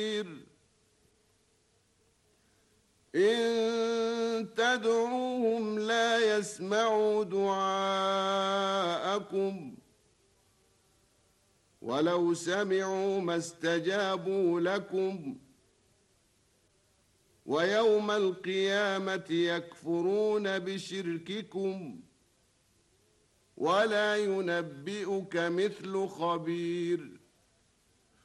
إن تدعوهم لا يسمعوا دعاءكم ولو سمعوا ما استجابوا لكم ويوم القيامة يكفرون بشرككم ولا ينبئك مثل خبير.